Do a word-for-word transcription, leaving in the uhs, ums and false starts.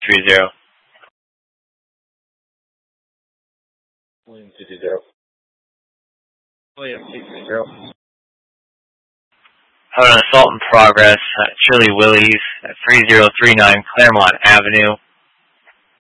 three zero. William two two zero. William two two zero. Have an assault in progress at Chili Willie's at three zero three nine Claremont Avenue.